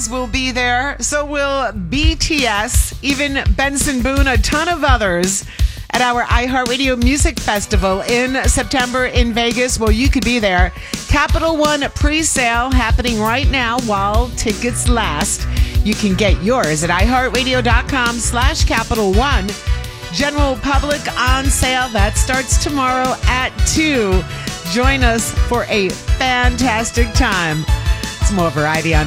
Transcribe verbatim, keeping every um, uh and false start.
Beatles will be there. So will B T S, even Benson Boone, a ton of others at our iHeartRadio Music Festival in September in Vegas. Well, you could be there. Capital One pre-sale happening right now while tickets last. You can get yours at iHeartRadio.com slash Capital One. General public on sale. That starts tomorrow at two. Join us for a fantastic time. It's more variety on